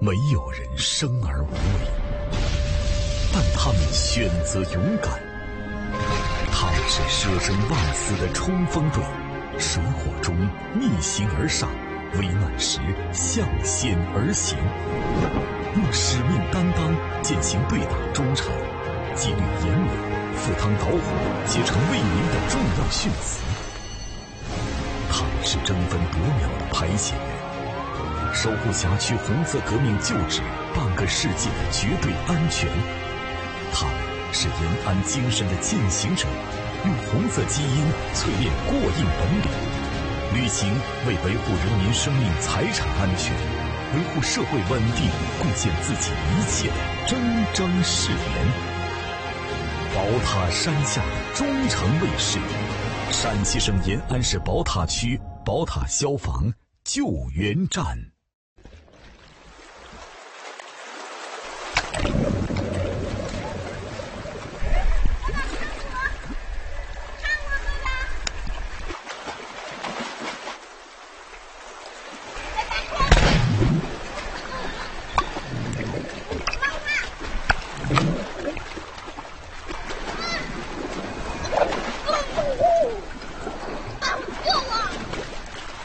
没有人生而无畏，但他们选择勇敢。他们是舍生忘死的冲锋队，水火中逆行而上，危难时向险而行，用使命担当践行对党忠诚，纪律严明，赴汤蹈火，结成为民的重要训词。他们是争分夺秒的排险员，守护辖区红色革命旧址半个世纪的绝对安全。他们是延安精神的践行者，用红色基因淬炼过硬本领，履行为维护人民生命财产安全、维护社会稳定贡献自己一切的铮铮誓言。宝塔山下的忠诚卫士，陕西省延安市宝塔区宝塔消防救援站。